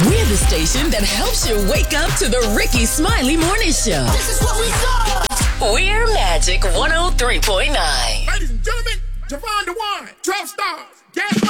We're the station that helps you wake up to the Ricky Smiley Morning Show. This is what we saw. We're Magic 103.9. Ladies and gentlemen, Javon DeWine, 12 stars. Gas